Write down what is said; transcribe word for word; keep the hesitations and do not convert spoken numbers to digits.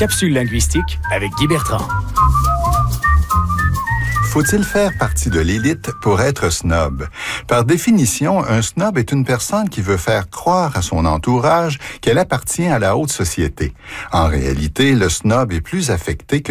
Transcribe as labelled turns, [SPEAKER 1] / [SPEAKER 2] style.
[SPEAKER 1] Capsule linguistique avec Guy Bertrand.
[SPEAKER 2] Faut-il faire partie de l'élite pour être snob? Par définition, un snob est une personne qui veut faire croire à son entourage qu'elle appartient à la haute société. En réalité, le snob est plus affecté que